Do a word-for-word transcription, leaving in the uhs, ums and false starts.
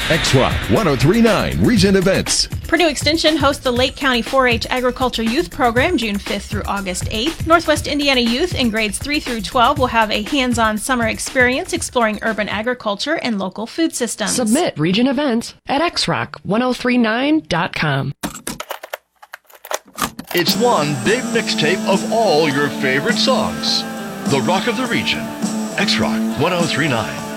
X-Rock ten thirty-nine Region Events. Purdue Extension hosts the Lake County four H Agriculture Youth Program June fifth through August eighth. Northwest Indiana youth in grades three through twelve will have a hands-on summer experience exploring urban agriculture and local food systems. Submit Region Events at x rock ten thirty-nine dot com. It's one big mixtape of all your favorite songs. The Rock of the Region. X-Rock ten thirty-nine.